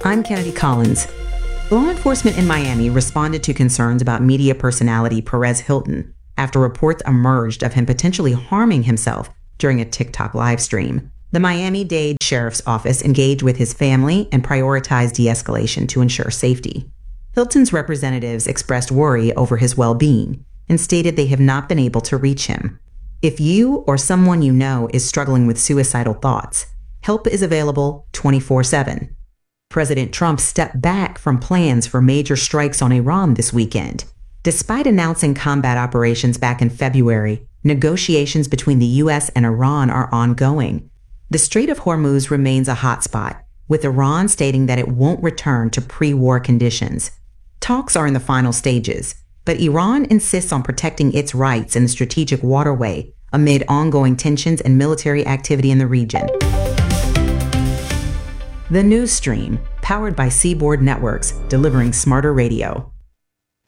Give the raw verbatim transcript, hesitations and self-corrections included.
I'm Kennedy Collins. Law enforcement in Miami responded to concerns about media personality Perez Hilton after reports emerged of him potentially harming himself during a TikTok live stream. The Miami-Dade Sheriff's Office engaged with his family and prioritized de-escalation to ensure safety. Hilton's representatives expressed worry over his well-being and stated they have not been able to reach him. If you or someone you know is struggling with suicidal thoughts, help is available twenty-four seven. President Trump stepped back from plans for major strikes on Iran this weekend. Despite announcing combat operations back in February, negotiations between the U S and Iran are ongoing. The Strait of Hormuz remains a hotspot, with Iran stating that it won't return to pre-war conditions. Talks are in the final stages, but Iran insists on protecting its rights in the strategic waterway amid ongoing tensions and military activity in the region. The News Stream, powered by Seaboard Networks, delivering smarter radio.